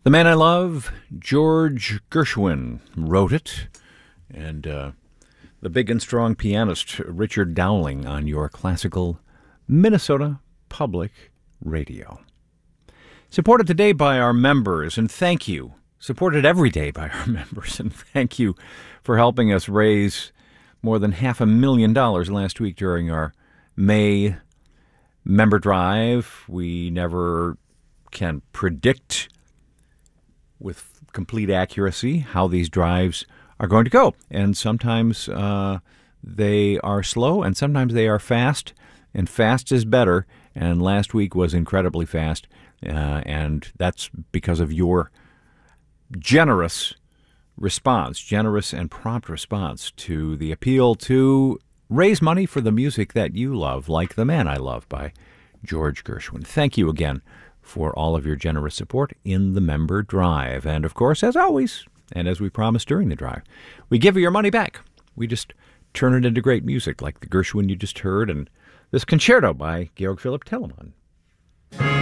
The Man I Love, George Gershwin, wrote it, and the big and strong pianist Richard Dowling on your classical Minnesota Public Radio. Supported today by our members, and thank you. Supported every day by our members, and thank you for helping us raise more than $500,000 last week during our May member drive. We never can predict with complete accuracy how these drives are going to go. And sometimes they are slow, and sometimes they are fast, and fast is better. And last week was incredibly fast, and that's because of your generous response, generous and prompt response to the appeal to raise money for the music that you love, like The Man I Love by George Gershwin. Thank you again for all of your generous support in the member drive. And of course, as always, and as we promised during the drive, we give you your money back. We just turn it into great music like the Gershwin you just heard and this concerto by Georg Philipp Telemann.